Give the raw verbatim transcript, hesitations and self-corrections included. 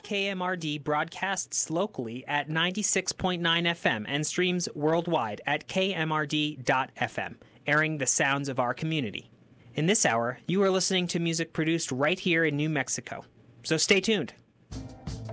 K M R D broadcasts locally at ninety-six point nine F M and streams worldwide at k m r d dot f m, airing the sounds of our community. In this hour, you are listening to music produced right here in New Mexico. So stay tuned.